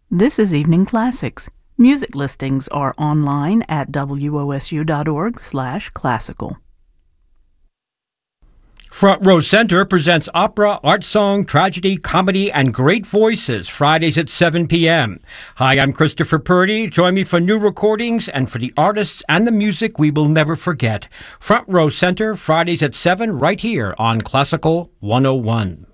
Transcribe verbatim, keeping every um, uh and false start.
This is Evening Classics. Music listings are online at w o s u dot org slash classical. Front Row Center presents opera, art song, tragedy, comedy, and great voices Fridays at seven p m Hi, I'm Christopher Purdy. Join me for new recordings and for the artists and the music we will never forget. Front Row Center, Fridays at seven, right here on Classical one oh one.